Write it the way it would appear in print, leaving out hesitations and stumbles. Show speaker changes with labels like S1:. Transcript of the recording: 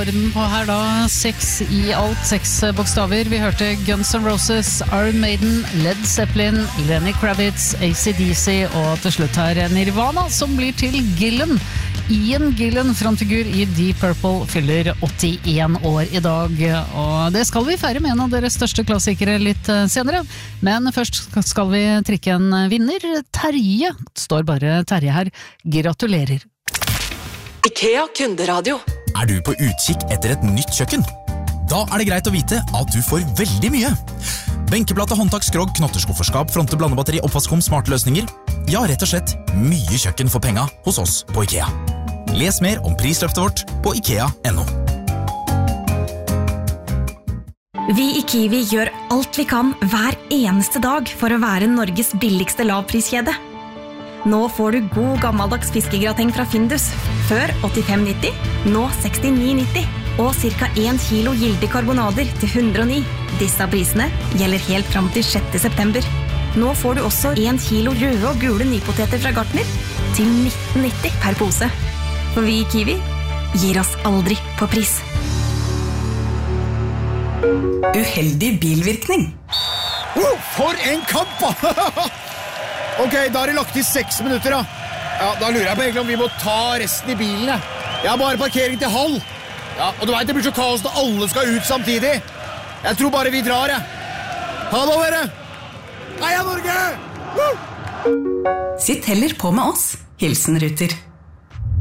S1: orden på her da. 6 i alt, 6 bokstaver. Vi hørte Guns N' Roses, Iron Maiden, Led Zeppelin, Lenny Kravitz, AC/DC og til slutt her Nirvana, som blir til Gillen. Ian Gillen, frontfigur i Deep Purple, fyller 81 år i dag, og det skal vi feire med en av deres største klassikere litt senere. Men først skal vi trikke en vinner. Terje, står bare Terje her. Gratulerer.
S2: IKEA kunderadio.
S3: Er du på utkikk etter et nytt kjøkken? Da er det greit å vite at du får veldig mye. Benkeplate, håndtak, skrog, knotterskufferskap, fronte, blandebatteri, oppvaskkum, smarte løsninger. Ja, rett og slett mye kjøkken for penga hos oss på IKEA. Les mer om prisløftet vårt på IKEA.no.
S4: Vi i Kiwi gjør alt vi kan hver eneste dag for å være Norges billigste lavpriskjede. Nå får du god gammeldags fiskegrateng fra Findus. Før 85,90, nå 69,90. Og ca. 1 kilo gilde karbonader til 109. Disse prisene gjelder helt fram til 6. september. Nå får du også 1 kilo røde og gule nypoteter fra Gartner til 19,90 per pose. For vi i Kiwi gir oss aldri på pris.
S5: Uheldig bilvirkning.
S6: For en kamp da! Ok, da har det lagt i 6 minutter da. Ja, da lurer jeg på egentlig om vi må ta resten i bilene. Jeg har bare parkering til halv. Ja, og du vet det blir så kaos når alle skal ut samtidig. Jeg tror bare vi drar, jeg. Ha det, dere! Heia Norge!
S5: Sitt heller på med oss. Hilsen Ruter.